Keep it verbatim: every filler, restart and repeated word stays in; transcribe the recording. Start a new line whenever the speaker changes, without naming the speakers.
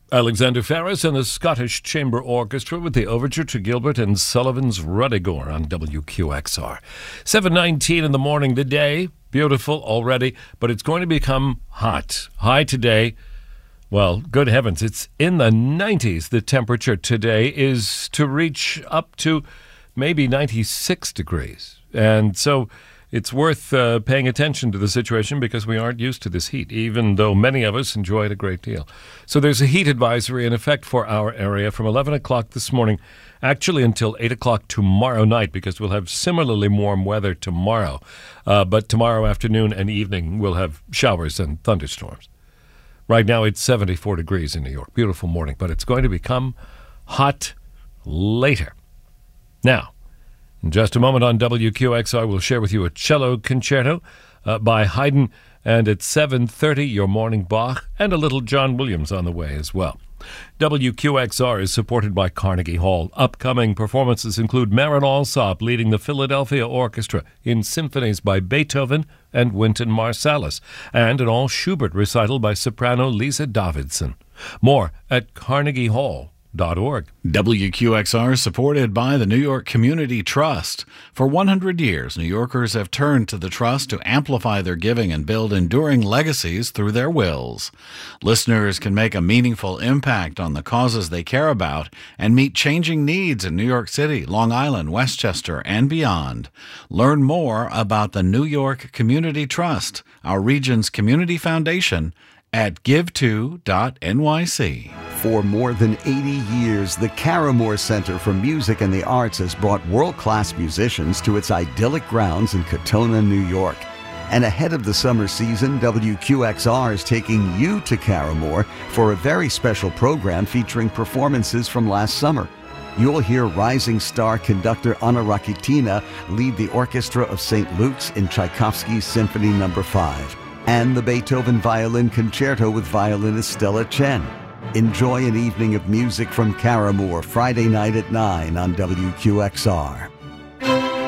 Alexander Ferris and the Scottish Chamber Orchestra with the overture to Gilbert and Sullivan's Ruddigore on W Q X R. seven nineteen in the morning, the day, beautiful already, but it's going to become hot. High today, well, good heavens, it's in the nineties. The temperature today is to reach up to maybe ninety-six degrees. And so it's worth uh, paying attention to the situation because we aren't used to this heat, even though many of us enjoy it a great deal. So there's a heat advisory in effect for our area from eleven o'clock this morning, actually until eight o'clock tomorrow night, because we'll have similarly warm weather tomorrow. Uh, but tomorrow afternoon and evening, we'll have showers and thunderstorms. Right now, it's seventy-four degrees in New York. Beautiful morning, but it's going to become hot later. Now, in just a moment on W Q X R, we'll share with you a cello concerto uh, by Haydn, and at seven thirty, your morning Bach, and a little John Williams on the way as well. W Q X R is supported by Carnegie Hall. Upcoming performances include Marin Alsop leading the Philadelphia Orchestra in symphonies by Beethoven and Wynton Marsalis, and an all Schubert recital by soprano Lisa Davidson. More at carnegie hall dot org.
W Q X R is supported by the New York Community Trust. For one hundred years, New Yorkers have turned to the Trust to amplify their giving and build enduring legacies through their wills. Listeners can make a meaningful impact on the causes they care about and meet changing needs in New York City, Long Island, Westchester, and beyond. Learn more about the New York Community Trust, our region's community foundation, at give to dot N Y C.
For more than eighty years, the Caramore Center for Music and the Arts has brought world-class musicians to its idyllic grounds in Katona, New York. And ahead of the summer season, W Q X R is taking you to Caramore for a very special program featuring performances from last summer. You'll hear rising star conductor Anna Rakitina lead the Orchestra of Saint Luke's in Tchaikovsky's Symphony Number five. And the Beethoven Violin Concerto with violinist Stella Chen. Enjoy an evening of music from Caramore Friday night at nine on W Q X R.